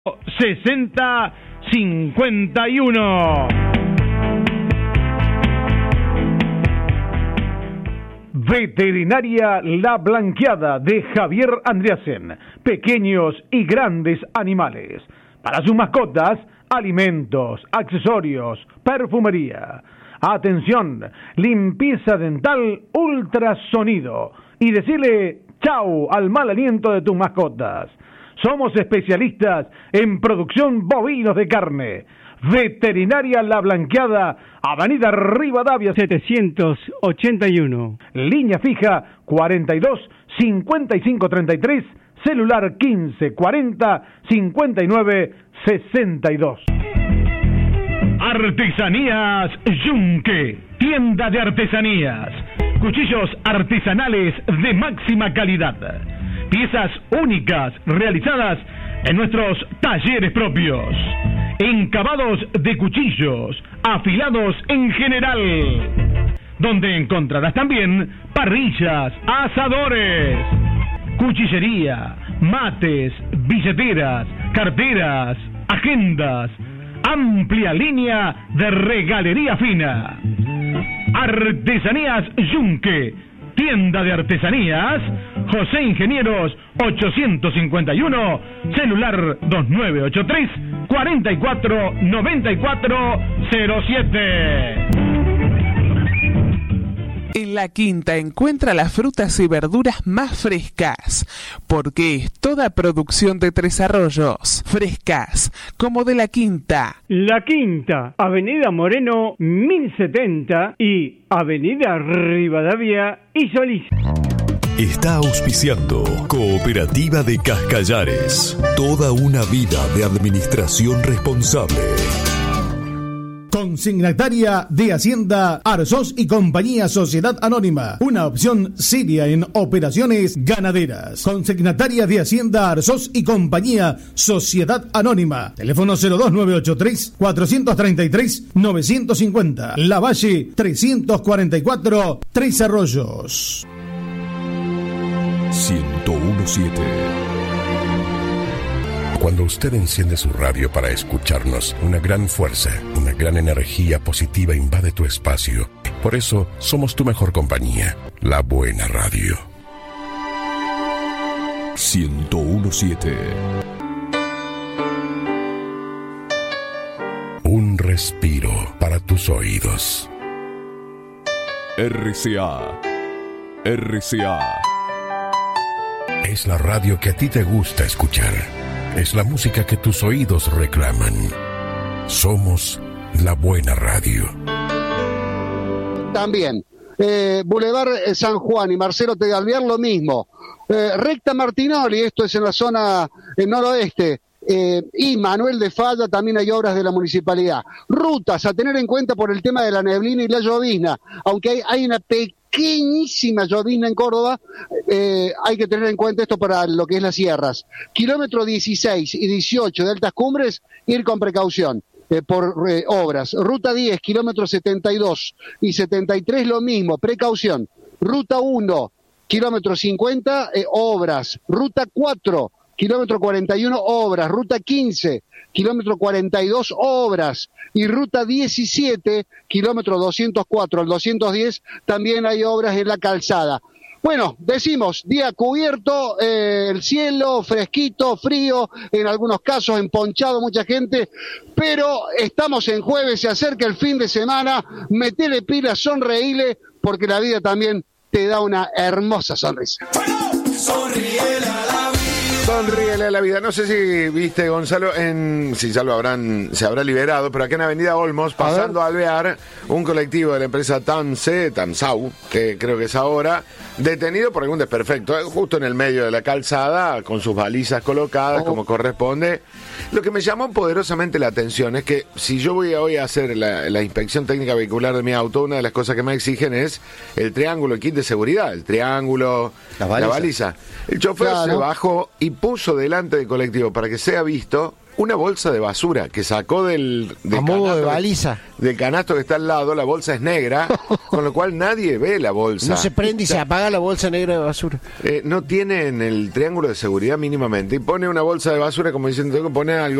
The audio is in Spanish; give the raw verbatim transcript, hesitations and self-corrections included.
sesenta cincuenta y uno. Veterinaria La Blanqueada de Javier Andreasen. Pequeños y grandes animales. Para sus mascotas, alimentos, accesorios, perfumería. Atención, limpieza dental, ultrasonido. Y decirle chau al mal aliento de tus mascotas. Somos especialistas en producción bovinos de carne. Veterinaria La Blanqueada, Avenida Rivadavia setecientos ochenta y uno. Línea fija cuarenta y dos cincuenta y cinco treinta y tres, celular quince cuarenta cincuenta y nueve sesenta y dos. Artesanías Yunque, tienda de artesanías. Cuchillos artesanales de máxima calidad. Piezas únicas realizadas en nuestros talleres propios. Encabados de cuchillos, afilados en general. Donde encontrarás también parrillas, asadores, cuchillería, mates, billeteras, carteras, agendas. Amplia línea de regalería fina. Artesanías Yunque, tienda de artesanías, José Ingenieros ochocientos cincuenta y uno, celular dos nueve ocho tres, cuarenta y cuatro noventa y cuatro cero siete. En La Quinta encuentra las frutas y verduras más frescas, porque es toda producción de Tres Arroyos, frescas, como de La Quinta. La Quinta, Avenida Moreno mil setenta y Avenida Rivadavia y Solís. Está auspiciando Cooperativa de Cascallares, toda una vida de administración responsable. Consignataria de Hacienda Arzós y Compañía Sociedad Anónima, una opción seria en operaciones ganaderas. Consignataria de Hacienda Arzós y Compañía Sociedad Anónima. Teléfono cero dos nueve ocho tres, cuatro tres tres, nueve cinco cero. La Valle trescientos cuarenta y cuatro, Tres Arroyos. ciento uno punto siete. Cuando usted enciende su radio para escucharnos, una gran fuerza, una gran energía positiva invade tu espacio. Por eso, somos tu mejor compañía, la buena radio. ciento uno punto siete. Un respiro para tus oídos. R C A. R C A. Es la radio que a ti te gusta escuchar. Es la música que tus oídos reclaman. Somos la buena radio. También, eh, Boulevard San Juan y Marcelo Tegalviar lo mismo. Eh, Recta Martinoli, esto es en la zona eh, noroeste. Eh, y Manuel de Falla también hay obras de la municipalidad. Rutas a tener en cuenta por el tema de la neblina y la llovizna. Aunque hay, hay una pequeñísima llovizna en Córdoba, eh, hay que tener en cuenta esto para lo que es las sierras. Kilómetro dieciséis y dieciocho de Altas Cumbres, ir con precaución. Eh, por eh, obras. Ruta diez, kilómetro setenta y dos y setenta y tres, lo mismo, precaución. Ruta uno, kilómetro cincuenta, eh, obras. Ruta cuatro, kilómetro cuarenta y uno, obras. Ruta quince, kilómetro cuarenta y dos, obras. Y ruta diecisiete, kilómetro doscientos cuatro al doscientos diez, también hay obras en la calzada. Bueno, decimos, día cubierto, eh, el cielo fresquito, frío, en algunos casos emponchado mucha gente, pero estamos en jueves, se acerca el fin de semana, metele pilas, sonreíle, porque la vida también te da una hermosa sonrisa. Sonríele a la vida. Sonríele a la vida. No sé si viste, Gonzalo, en si ya lo habrán, se habrá liberado, pero acá en Avenida Olmos, pasando a Alvear, un colectivo de la empresa TAMSE, TAMSAU, que creo que es ahora, detenido por algún desperfecto, justo en el medio de la calzada, con sus balizas colocadas, oh. como corresponde. Lo que me llamó poderosamente la atención es que si yo voy hoy a hacer la, la inspección técnica vehicular de mi auto, una de las cosas que me exigen es el triángulo, el kit de seguridad, el triángulo, la baliza. La baliza. El chofer claro. se bajó y puso puso delante del colectivo para que sea visto una bolsa de basura que sacó del, del a modo de que- baliza. del canasto que está al lado. La bolsa es negra, con lo cual nadie ve la bolsa. No se prende y se apaga la bolsa negra de basura. Eh, no tiene en el triángulo de seguridad mínimamente y pone una bolsa de basura como diciendo tengo que poner algo.